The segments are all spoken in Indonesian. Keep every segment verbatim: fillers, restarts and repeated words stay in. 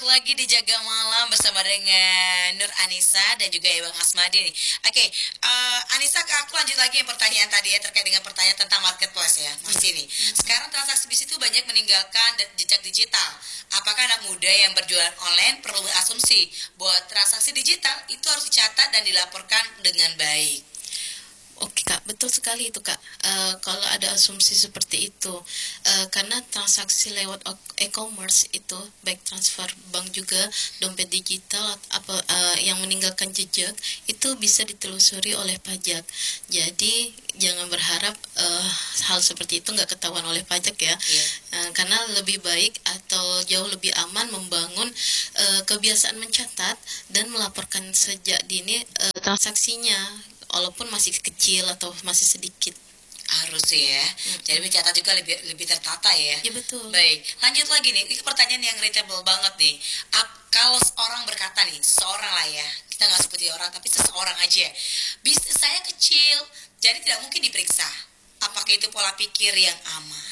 lagi di Jaga Malam bersama dengan Nur Anissa dan juga Bang Asmadi nih. Oke, eh, Anissa, aku lanjut lagi yang pertanyaan tadi ya, terkait dengan pertanyaan tentang marketplace ya, masih nih. Sekarang transaksi bisnis itu banyak meninggalkan de- jejak digital. Apakah anak muda yang berjualan online perlu berasumsi bahwa transaksi digital itu harus dicatat dan dilaporkan dengan baik? Oke Kak, betul sekali itu Kak. Eh, kalau ada asumsi seperti itu, eh, karena transaksi lewat o- e-commerce itu baik transfer bank juga dompet digital apa eh, yang meninggalkan jejak itu bisa ditelusuri oleh pajak. Jadi jangan berharap eh, hal seperti itu nggak ketahuan oleh pajak ya. Iya. Eh, karena lebih baik atau jauh lebih aman membangun eh, kebiasaan mencatat dan melaporkan sejak dini eh, transaksinya walaupun masih kecil atau masih sedikit. Harus sih ya. Jadi mencatat juga lebih lebih tertata ya. Ya betul. Baik, lanjut lagi nih. Ini pertanyaan yang relatable banget nih. Ap- kalau seorang berkata nih, seorang lah ya, kita nggak sebutin orang, tapi seseorang aja. Bisnis saya kecil, jadi tidak mungkin diperiksa. Apakah itu pola pikir yang aman?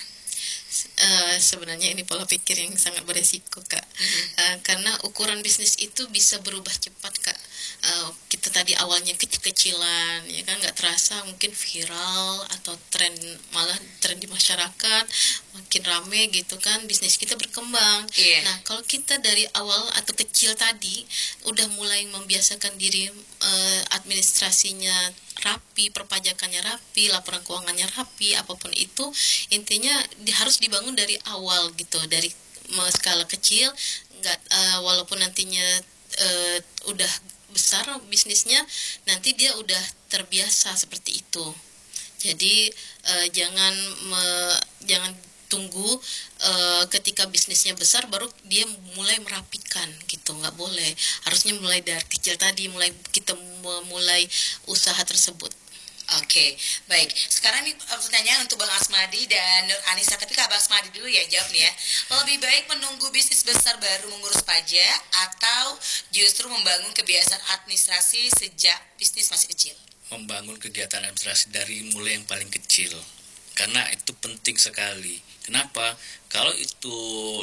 Eh, sebenarnya ini pola pikir yang sangat beresiko Kak. Eh, karena ukuran bisnis itu bisa berubah cepat Kak. Eh, kita tadi awalnya kecil-kecilan ya kan, nggak terasa mungkin viral atau tren, malah tren di masyarakat makin rame gitu kan, bisnis kita berkembang. Iya. Nah kalau kita dari awal atau kecil tadi udah mulai membiasakan diri, eh, administrasinya rapi, perpajakannya rapi, laporan keuangannya rapi, apapun itu, intinya di, harus dibangun dari awal gitu, dari me- skala kecil, nggak eh, walaupun nantinya eh, udah besar bisnisnya, nanti dia udah terbiasa seperti itu. Jadi eh, jangan me- jangan tunggu eh, ketika bisnisnya besar baru dia mulai merapikan gitu, nggak boleh. Harusnya mulai dari kecil tadi, mulai kita memulai usaha tersebut. Oke, baik. Sekarang nih eh, pertanyaan untuk Bang Asmadi dan Nur Anissa. Tapi Kak Bang Asmadi dulu ya jawab nih ya. Lebih baik menunggu bisnis besar baru mengurus pajak atau justru membangun kebiasaan administrasi sejak bisnis masih kecil? Membangun kegiatan administrasi dari mulai yang paling kecil, karena itu penting sekali. Kenapa? Kalau itu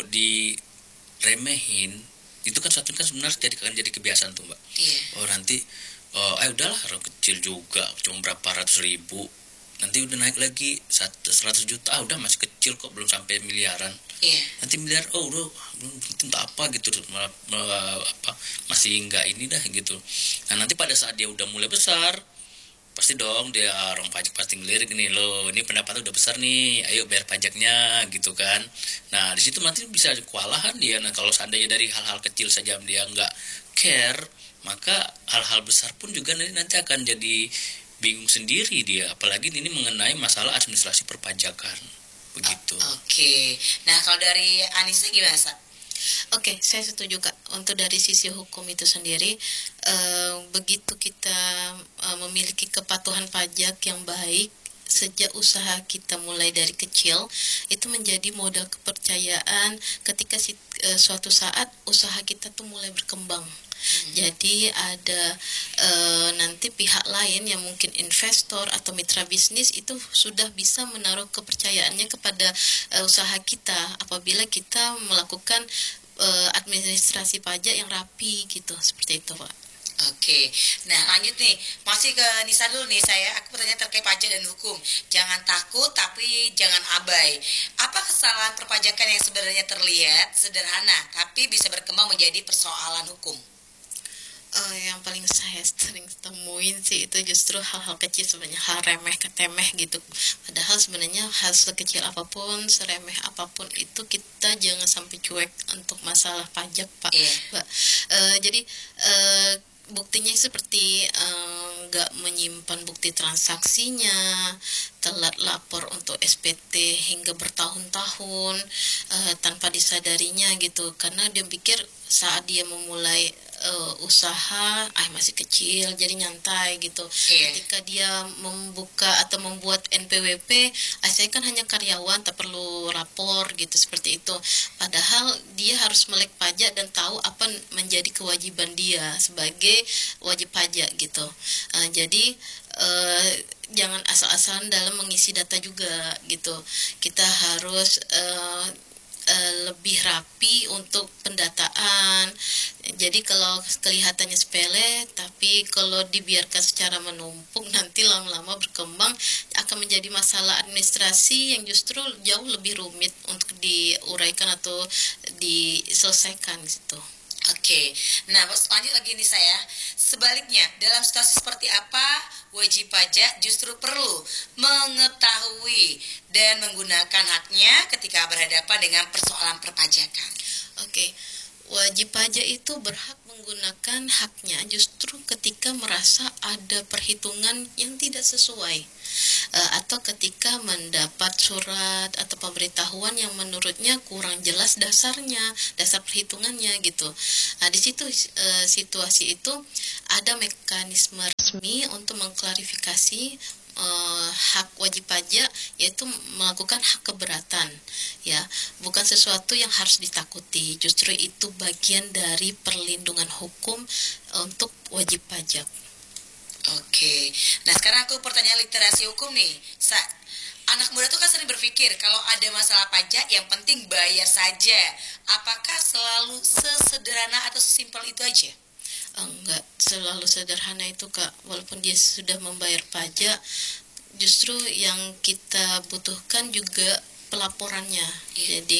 diremehin, itu kan satu kan sebenarnya jadi akan jadi kebiasaan tuh Mbak. Iya. Oh nanti, oh, eh udahlah orang kecil juga, cuma berapa ratus ribu, nanti udah naik lagi seratus juta, ah udah masih kecil kok, belum sampai miliaran. Iya. Nanti miliar, oh udah belum penting tak apa gitu, malah, malah, apa masih enggak ini dah gitu. Nah nanti pada saat dia udah mulai besar, pasti dong dia orang pajak pasti ngelirik nih, lo ini pendapatnya udah besar nih, ayo bayar pajaknya gitu kan. Nah di situ nanti bisa kewalahan dia. Nah kalau seandainya dari hal-hal kecil saja dia nggak care, maka hal-hal besar pun juga nanti nanti akan jadi bingung sendiri dia, apalagi ini mengenai masalah administrasi perpajakan begitu. Oke. Nah kalau dari Anissa gimana Sa? Oke, saya setuju Kak. Untuk dari sisi hukum itu sendiri, eh, begitu kita eh, memiliki kepatuhan pajak yang baik sejak usaha kita mulai dari kecil, itu menjadi modal kepercayaan ketika si, eh, suatu saat usaha kita tuh mulai berkembang. Jadi ada eh, nanti pihak lain yang mungkin investor atau mitra bisnis itu sudah bisa menaruh kepercayaannya kepada eh, usaha kita apabila kita melakukan eh, administrasi pajak yang rapi gitu, seperti itu Pak. Oke, nah lanjut nih, masih ke Nisa dulu nih saya. Aku bertanya terkait pajak dan hukum. Jangan takut tapi jangan abai. Apa kesalahan perpajakan yang sebenarnya terlihat sederhana tapi bisa berkembang menjadi persoalan hukum? Eh, yang paling saya sering temuin sih itu justru hal-hal kecil, sebenarnya hal remeh ketemeh gitu. Padahal sebenarnya hal sekecil apapun, seremeh apapun itu kita jangan sampai cuek untuk masalah pajak Pak. Iya. Mbak. Eh, jadi eh, buktinya seperti eh, nggak menyimpan bukti transaksinya, telat lapor untuk S P T hingga bertahun-tahun eh, tanpa disadarinya gitu, karena dia pikir saat dia memulai uh, usaha ah masih kecil jadi nyantai gitu. Iya. Ketika dia membuka atau membuat N P W P, ah saya kan hanya karyawan tak perlu rapor gitu, seperti itu. Padahal dia harus melek pajak dan tahu apa menjadi kewajiban dia sebagai wajib pajak gitu. Uh, jadi uh, jangan asal-asalan dalam mengisi data juga gitu. Kita harus uh, uh, lebih rapi untuk pendataan. Jadi kalau kelihatannya sepele, tapi kalau dibiarkan secara menumpuk nanti lama-lama berkembang akan menjadi masalah administrasi yang justru jauh lebih rumit untuk diuraikan atau diselesaikan gitu. Oke, nah bos lanjut lagi nih saya. Sebaliknya, dalam situasi seperti apa wajib pajak justru perlu mengetahui dan menggunakan haknya ketika berhadapan dengan persoalan perpajakan? Oke, wajib pajak itu berhak menggunakan haknya justru ketika merasa ada perhitungan yang tidak sesuai, uh, atau ketika mendapat surat atau pemberitahuan yang menurutnya kurang jelas dasarnya, dasar perhitungannya gitu. Nah, di situ uh, situasi itu ada mekanisme resmi untuk mengklarifikasi Uh, hak wajib pajak, yaitu melakukan hak keberatan, ya, bukan sesuatu yang harus ditakuti. Justru itu bagian dari perlindungan hukum untuk wajib pajak. Oke, nah sekarang aku pertanyaan literasi hukum nih. Sa, anak muda tuh kan sering berpikir kalau ada masalah pajak yang penting bayar saja. Apakah selalu sesederhana atau sesimpel itu aja? Enggak selalu sederhana itu, Kak. Walaupun dia sudah membayar pajak, justru yang kita butuhkan juga pelaporannya. Jadi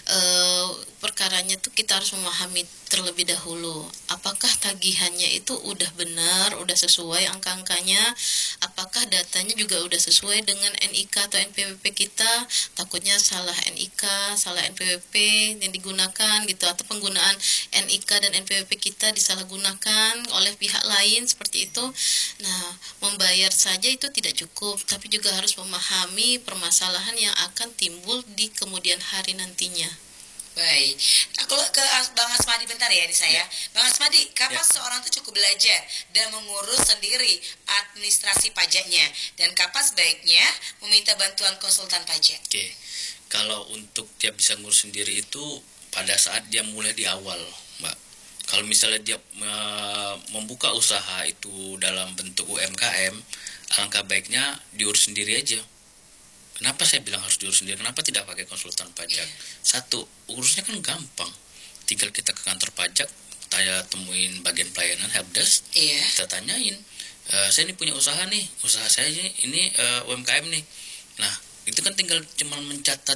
eh, perkaranya tuh kita harus memahami terlebih dahulu apakah tagihannya itu udah benar, udah sesuai angka-angkanya, apakah datanya juga udah sesuai dengan N I K atau N P W P kita. Takutnya salah N I K, salah N P W P yang digunakan gitu, atau penggunaan N I K dan N P W P kita disalahgunakan oleh pihak lain seperti itu. Nah, membayar saja itu tidak cukup, tapi juga harus memahami permasalahan yang akan timbul di kemudian hari nantinya. Baik, aku ke Bang Asmadi bentar ya di saya. Bang Asmadi, kapan Ya. seorang itu cukup belajar dan mengurus sendiri administrasi pajaknya, dan kapan sebaiknya meminta bantuan konsultan pajak? Oke, kalau untuk dia bisa ngurus sendiri itu pada saat dia mulai di awal, Mbak. Kalau misalnya dia uh, membuka usaha itu dalam bentuk U M K M, alangkah baiknya diurus sendiri aja. Kenapa saya bilang harus diurus sendiri? Kenapa tidak pakai konsultan pajak? Satu, urusnya kan gampang. Tinggal kita ke kantor pajak, saya temuin bagian pelayanan helpdesk, Iya. kita tanyain, e, saya ini punya usaha nih, usaha saya ini, ini uh, U M K M nih. Nah, itu kan tinggal cuma mencatat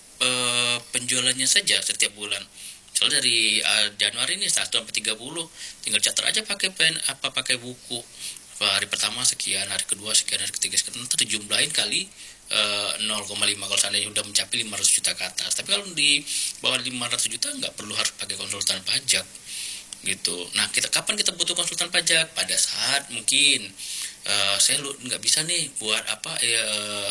uh, penjualannya saja setiap bulan. Misalnya dari uh, Januari ini satu sampai tiga puluh, tinggal catat aja pakai pen, apa pakai buku. Hari pertama sekian, hari kedua sekian, hari ketiga sekian, nanti dijumlahin kali Uh, nol koma lima kalau seandainya sudah mencapai lima ratus juta ke atas. Tapi kalau di bawah lima ratus juta nggak perlu harus pakai konsultan pajak gitu. Nah, kita kapan kita butuh konsultan pajak? Pada saat mungkin uh, saya lu nggak bisa nih buat apa ya,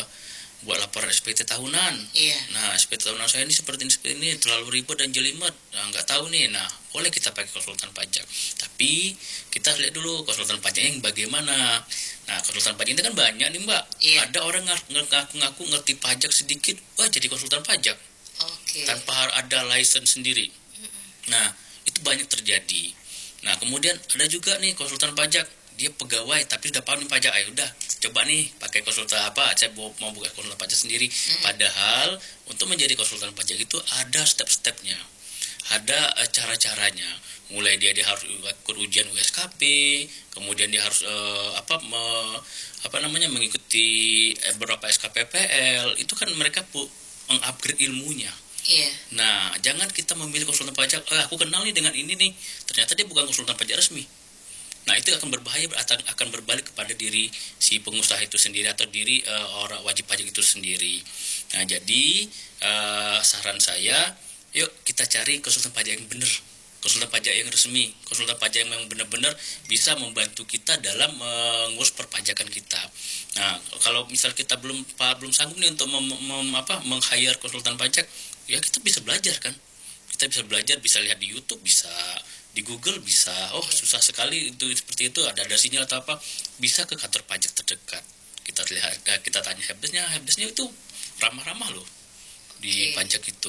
buat laporan S P T tahunan. Iya. Nah, S P T tahunan saya ini seperti ini, seperti ini terlalu ribet dan jelimet. Nah, nggak tahu nih. Nah, boleh kita pakai konsultan pajak. Tapi kita lihat dulu konsultan pajaknya yang bagaimana. Nah, konsultan pajak itu kan banyak nih, Mbak. Iya. Ada orang ngaku-ngaku ngerti pajak sedikit, wah jadi konsultan pajak. Oke. Tanpa ada license sendiri. Nah, itu banyak terjadi. Nah, kemudian ada juga nih konsultan pajak, dia pegawai tapi sudah paham nih pajak. Ayo udah, coba nih pakai konsultan apa? Saya mau buka konsultan pajak sendiri. Mm-hmm. Padahal untuk menjadi konsultan pajak itu ada step-stepnya. Ada uh, cara-caranya. Mulai dia dia harus ikut ujian U S K P, kemudian dia harus uh, apa me, apa namanya mengikuti eh, beberapa S K P P L. Itu kan mereka pu- mengupgrade ilmunya. Iya. Nah, jangan kita memilih konsultan pajak, eh, aku kenal nih dengan ini nih, ternyata dia bukan konsultan pajak resmi. Nah, itu akan berbahaya, akan berbalik kepada diri si pengusaha itu sendiri atau diri uh, orang wajib pajak itu sendiri. Nah, jadi uh, saran saya, yuk kita cari konsultan pajak yang benar, konsultan pajak yang resmi, konsultan pajak yang memang benar-benar bisa membantu kita dalam mengurus perpajakan kita. Nah, kalau misal kita belum belum sanggup nih untuk mem, mem, apa, meng-hire konsultan pajak, ya kita bisa belajar kan. Kita bisa belajar, bisa lihat di YouTube, bisa di Google, bisa. Oh, susah sekali itu seperti itu, ada ada sinyal atau apa, bisa ke kantor pajak terdekat. Kita lihat, kita tanya helpdesknya, helpdesknya itu ramah-ramah loh di Oke. pajak itu.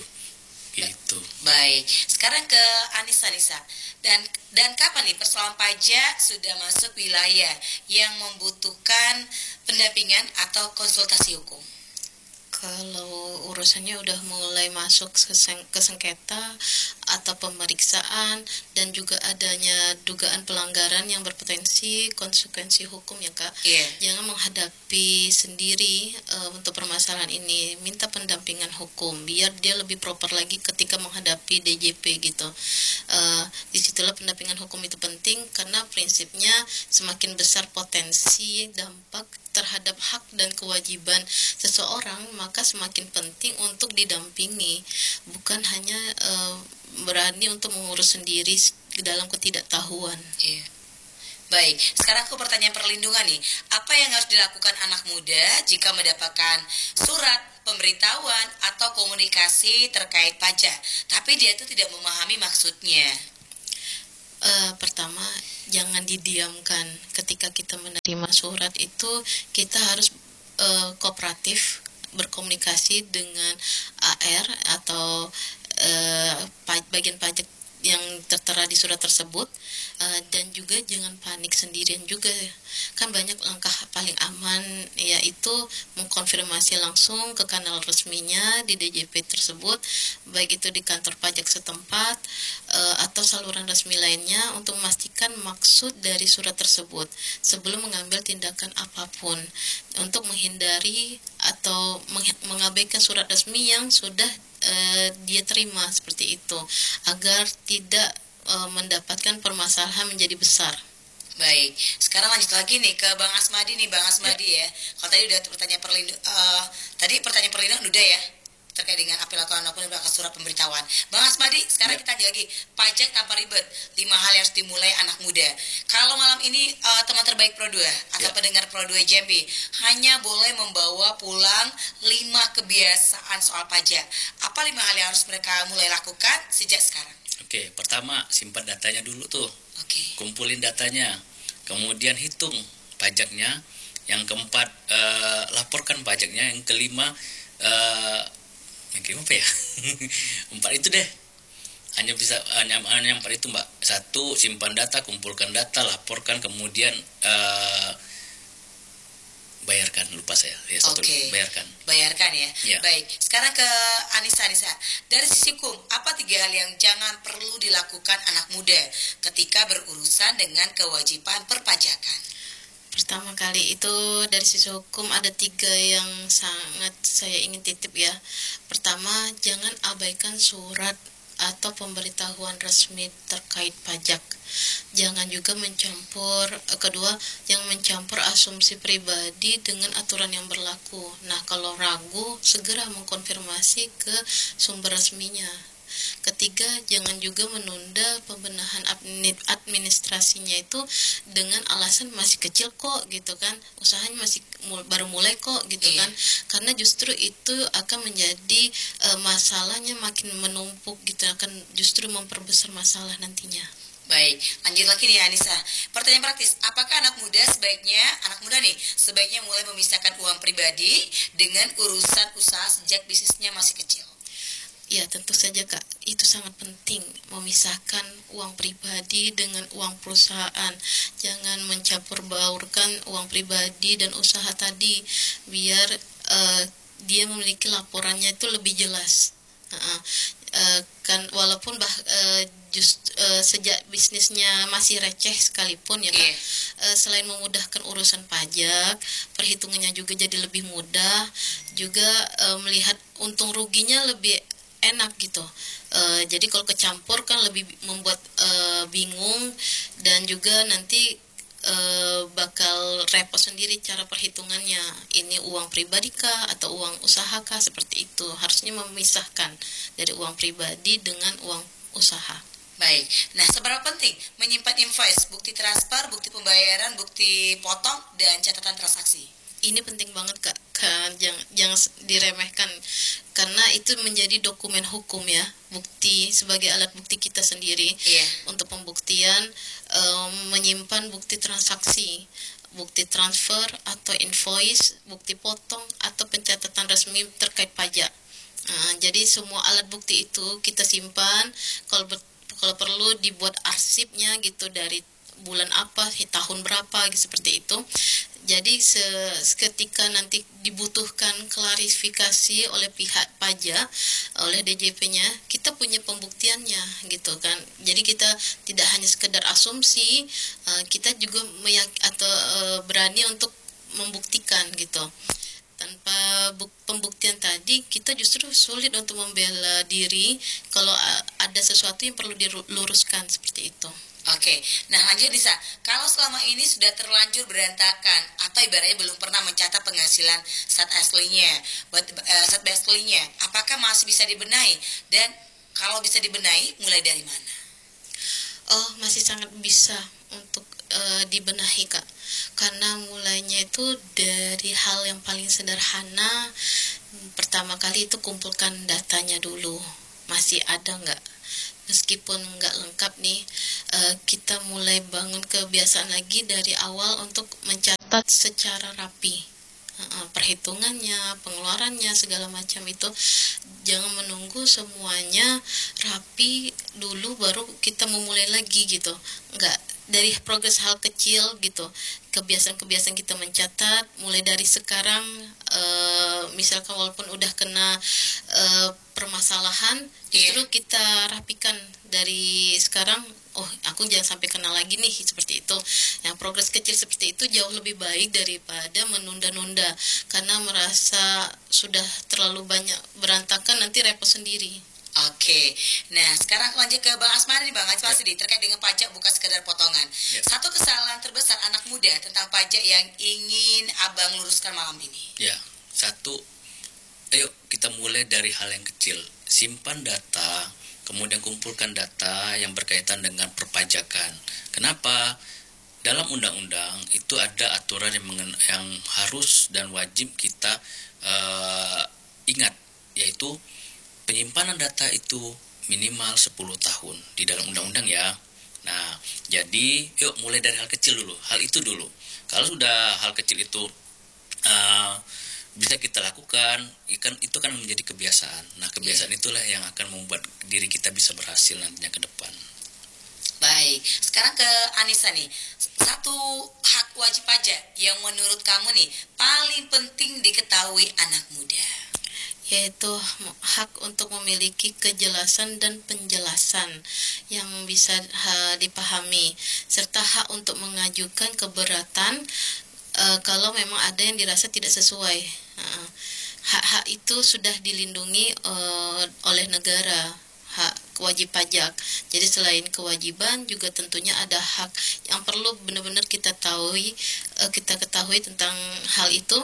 Gitu. Baik, sekarang ke Anissa Anissa. Dan dan kapan nih persoalan pajak sudah masuk wilayah yang membutuhkan pendampingan atau konsultasi hukum? Kalau urusannya udah mulai masuk ke, seng- ke sengketa atau pemeriksaan dan juga adanya dugaan pelanggaran yang berpotensi konsekuensi hukum ya Kak. Iya. Jangan menghadapi sendiri uh, untuk permasalahan ini, minta pendampingan hukum biar dia lebih proper lagi ketika menghadapi D J P gitu. Uh, disitulah pendampingan hukum itu penting karena prinsipnya semakin besar potensi dampak terhadap hak dan kewajiban seseorang, maka semakin penting untuk didampingi, bukan hanya uh, berani untuk mengurus sendiri dalam ketidaktahuan. Iya. Baik, sekarang aku pertanyaan perlindungan nih. Apa yang harus dilakukan anak muda jika mendapatkan surat pemberitahuan atau komunikasi terkait pajak, tapi dia itu tidak memahami maksudnya? Uh, pertama, jangan didiamkan. Ketika kita menerima surat itu, kita harus uh, kooperatif berkomunikasi dengan A R atau uh, bagian pajak yang tertera di surat tersebut, uh, dan juga jangan panik sendirian juga. Kan banyak langkah paling aman, yaitu mengkonfirmasi langsung ke kanal resminya di D J P tersebut, baik itu di kantor pajak setempat uh, atau saluran resmi lainnya, untuk memastikan maksud dari surat tersebut sebelum mengambil tindakan apapun, untuk menghindari atau meng- mengabaikan surat resmi yang sudah uh, dia terima seperti itu, agar tidak uh, mendapatkan permasalahan menjadi besar. Baik, sekarang lanjut lagi nih ke Bang Asmadi nih, Bang Asmadi ya. ya. Kalau tadi udah pertanyaan perlindungan, uh, tadi pertanyaan perlindungan udah ya, terkait dengan apel atau anapun yang berlaku surat pemberitahuan. Bang Asmadi, sekarang ya. kita lagi pajak tanpa ribet, lima hal yang harus dimulai anak muda. Kalau malam ini uh, teman terbaik Pro dua atau ya. pendengar Pro dua Jambi hanya boleh membawa pulang lima kebiasaan soal pajak. Apa lima hal yang harus mereka mulai lakukan sejak sekarang? Oke, pertama simpan datanya dulu tuh. Oke. Kumpulin datanya, kemudian hitung pajaknya. Yang keempat, uh, laporkan pajaknya. Yang kelima, uh, yang kelima apa ya? Empat itu deh. Hanya bisa hanya, hanya empat itu Mbak. Satu, simpan data, kumpulkan data, laporkan, kemudian uh, bayarkan. Lupa saya. Ya, satu, Oke. bayarkan. Bayarkan ya. ya. Baik. Sekarang ke Anissa. Anissa, dari sisi hukum, apa tiga hal yang jangan perlu dilakukan anak muda ketika berurusan dengan kewajiban perpajakan? Pertama kali itu dari sisi hukum ada tiga yang sangat saya ingin titip ya. Pertama, jangan abaikan surat atau pemberitahuan resmi terkait pajak. Jangan juga mencampur, kedua, jangan mencampur asumsi pribadi dengan aturan yang berlaku. Nah, kalau ragu, segera mengkonfirmasi ke sumber resminya. Ketiga, jangan juga menunda pembenahan administrasinya itu dengan alasan masih kecil kok gitu kan, usahanya masih mul- baru mulai kok gitu iya. kan, karena justru itu akan menjadi uh, masalahnya makin menumpuk gitu, akan justru memperbesar masalah nantinya. Baik, lanjut lagi nih Anissa. Pertanyaan praktis, apakah anak muda sebaiknya, anak muda nih, sebaiknya mulai memisahkan uang pribadi dengan urusan usaha sejak bisnisnya masih kecil? Ya, tentu saja Kak, itu sangat penting memisahkan uang pribadi dengan uang perusahaan. Jangan mencampur baurkan uang pribadi dan usaha tadi, biar uh, dia memiliki laporannya itu lebih jelas. Uh, uh, kan walaupun bah uh, just uh, sejak bisnisnya masih receh sekalipun ya Kak, yeah. uh, selain memudahkan urusan pajak, perhitungannya juga jadi lebih mudah, juga uh, melihat untung ruginya lebih enak gitu. Uh, jadi kalau kecampur kan lebih membuat uh, bingung, dan juga nanti uh, bakal repot sendiri cara perhitungannya. Ini uang pribadi kah atau uang usaha kah, seperti itu. Harusnya memisahkan dari uang pribadi dengan uang usaha. Baik, nah seberapa penting menyimpan invoice, bukti transfer, bukti pembayaran, bukti potong, dan catatan transaksi? Ini penting banget Kak, kan jangan, jangan diremehkan, karena itu menjadi dokumen hukum ya, bukti sebagai alat bukti kita sendiri. Iya. Untuk pembuktian, um, menyimpan bukti transaksi, bukti transfer atau invoice, bukti potong atau pencatatan resmi terkait pajak. Nah, jadi semua alat bukti itu kita simpan, kalau ber, kalau perlu dibuat arsipnya gitu, dari bulan apa, tahun berapa gitu, seperti itu. Jadi se- seketika nanti dibutuhkan klarifikasi oleh pihak pajak, oleh D J P-nya, kita punya pembuktiannya gitu kan. Jadi kita tidak hanya sekedar asumsi, uh, kita juga meyak- atau uh, berani untuk membuktikan gitu. Tanpa buk- pembuktian tadi, kita justru sulit untuk membela diri kalau uh, ada sesuatu yang perlu diluruskan seperti itu. Oke, nah lanjut Nisa. Kalau selama ini sudah terlanjur berantakan atau ibaratnya belum pernah mencatat penghasilan saat aslinya, buat uh, saat aslinya, apakah masih bisa dibenahi? Dan kalau bisa dibenahi, mulai dari mana? Oh, masih sangat bisa untuk uh, dibenahi Kak. Karena mulainya itu dari hal yang paling sederhana. Pertama kali itu kumpulkan datanya dulu. Masih ada nggak? Meskipun nggak lengkap nih, uh, kita mulai bangun kebiasaan lagi dari awal untuk mencatat secara rapi. Uh, perhitungannya, pengeluarannya, segala macam itu. Jangan menunggu semuanya rapi dulu baru kita memulai lagi gitu. Nggak, dari progres hal kecil gitu. Kebiasaan-kebiasaan kita mencatat mulai dari sekarang, uh, misalkan walaupun udah kena uh, permasalahan, justru yeah. kita rapikan dari sekarang. Oh, aku jangan sampai kena lagi nih, seperti itu. Yang progres kecil seperti itu jauh lebih baik daripada menunda-nunda, karena merasa sudah terlalu banyak berantakan, nanti repot sendiri. Oke, nah sekarang lanjut ke Bang Asmadi nih Bang Asmadi, yeah. terkait dengan pajak bukan sekedar potongan. Yeah. Satu kesalahan terbesar anak muda tentang pajak yang ingin Abang luruskan malam ini. Ya, yeah. satu, ayo kita mulai dari hal yang kecil. Simpan data, kemudian kumpulkan data yang berkaitan dengan perpajakan. Kenapa? Dalam undang-undang itu ada aturan yang, mengen- yang harus dan wajib kita uh, ingat, yaitu penyimpanan data itu minimal sepuluh tahun di dalam undang-undang ya. Nah, jadi yuk mulai dari hal kecil dulu, hal itu dulu. Kalau sudah hal kecil itu uh, bisa kita lakukan, ikan itu kan menjadi kebiasaan. Nah, kebiasaan yeah. itulah yang akan membuat diri kita bisa berhasil nantinya ke depan. Baik, sekarang ke Anissa nih. Satu hak wajib pajak yang menurut kamu nih paling penting diketahui anak muda, yaitu hak untuk memiliki kejelasan dan penjelasan yang bisa ha, dipahami, serta hak untuk mengajukan keberatan uh, kalau memang ada yang dirasa tidak sesuai. Uh, hak-hak itu sudah dilindungi uh, oleh negara, hak wajib pajak. Jadi selain kewajiban juga tentunya ada hak yang perlu benar-benar kita tahu, uh, kita ketahui tentang hal itu.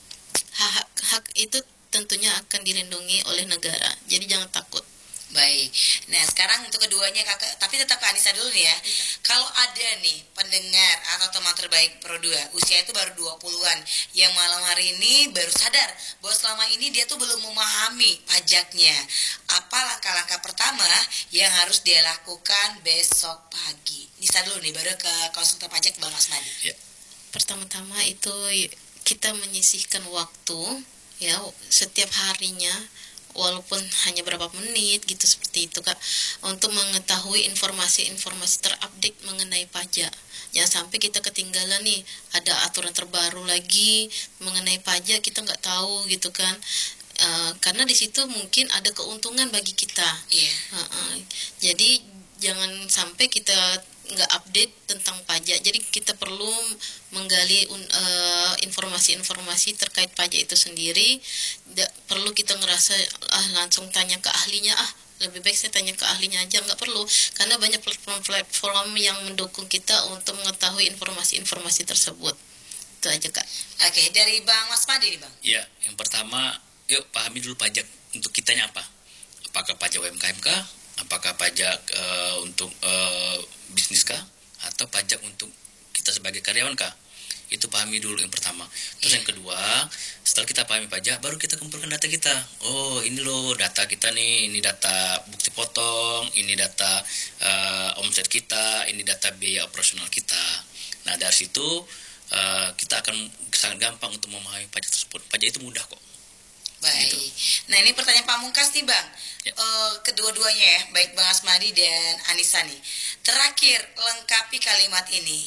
Hak hak itu tentunya akan dilindungi oleh negara. Jadi jangan takut. Baik. Nah, sekarang untuk keduanya Kakak, tapi tetap ke Anissa dulu nih ya. Iya. Kalau ada nih pendengar atau teman terbaik Pro dua, usia itu baru dua puluhan, yang malam hari ini baru sadar bahwa selama ini dia tuh belum memahami pajaknya. Apa langkah-langkah pertama yang harus dia lakukan besok pagi? Nisa dulu nih, baru ke konsultan pajak Bang Asmadi. Ya. Pertama-tama itu kita menyisihkan waktu, ya, setiap harinya, walaupun hanya berapa menit gitu, seperti itu Kak, untuk mengetahui informasi-informasi terupdate mengenai pajak. Jangan sampai kita ketinggalan nih, ada aturan terbaru lagi mengenai pajak, kita nggak tahu gitu kan. Uh, karena di situ mungkin ada keuntungan bagi kita. Yeah. Uh-uh. Jadi jangan sampai kita nggak update tentang pajak. Jadi kita perlu menggali uh, informasi-informasi terkait pajak itu sendiri. Da, perlu kita ngerasa ah langsung tanya ke ahlinya, ah lebih baik saya tanya ke ahlinya aja, nggak perlu, karena banyak platform-platform yang mendukung kita untuk mengetahui informasi-informasi tersebut. Itu aja Kak. Oke, dari Bang Asmadi nih Bang. Ya, yang pertama, yuk pahami dulu pajak untuk kitanya apa. Apakah pajak U M K M kah? Apakah pajak uh, untuk uh, bisnis kah? Atau pajak untuk kita sebagai karyawan kah? Itu pahami dulu yang pertama. Terus yang kedua, setelah kita pahami pajak, baru kita kumpulkan data kita. Oh, ini loh data kita nih, ini data bukti potong, ini data uh, omset kita, ini data biaya operasional kita. Nah, dari situ uh, kita akan sangat gampang untuk memahami pajak tersebut. Pajak itu mudah kok. Baik. Gitu. Nah, ini pertanyaan pamungkas nih Bang. Ya. Uh, kedua-duanya ya, baik Bang Asmadi dan Anissa nih. Terakhir, lengkapi kalimat ini.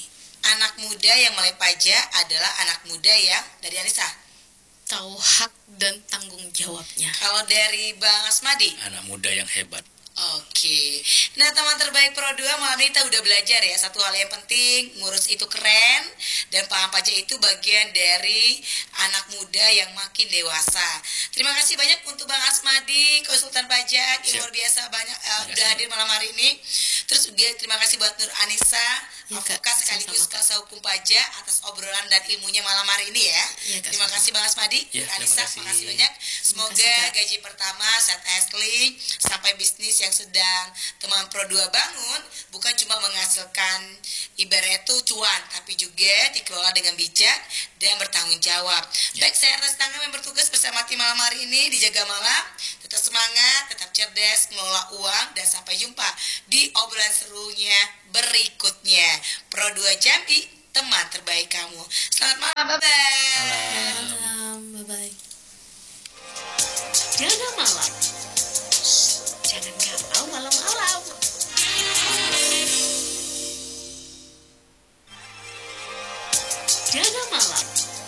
anak muda yang melek pajak adalah anak muda yang dari Anissa. Tahu hak dan tanggung jawabnya. Kalau dari Bang Asmadi? Anak muda yang hebat. Oke, nah teman terbaik Pro dua malam ini kita udah belajar ya satu hal yang penting, ngurus itu keren dan paham pajak itu bagian dari anak muda yang makin dewasa. Terima kasih banyak untuk Bang Asmadi, konsultan pajak yang luar biasa banyak uh, udah hadir malam hari ini. Terus juga terima kasih buat Nur Anissa, ya, advokat sekaligus kuasa hukum pajak atas obrolan dan ilmunya malam hari ini ya. Ya, terima kasih Bang Asmadi, ya, Nur Anissa, terima kasih banyak. Semoga kasih, gaji pertama saat Ashley sampai bisnis yang sedang teman Pro dua bangun bukan cuma menghasilkan ibarat itu cuan, tapi juga dikelola dengan bijak dan bertanggung jawab. Ya. Baik, saya atas tangan yang bertugas bersama tim malam hari ini di Jaga Malam. Tetap semangat, tetap cerdas, mengelola uang, dan sampai jumpa di obrolan serunya berikutnya. Pro dua Jambi, teman terbaik kamu. Selamat malam, bye-bye. Malam, bye-bye. Jaga Malam. Jangan galau malam-malam. Jaga Malam.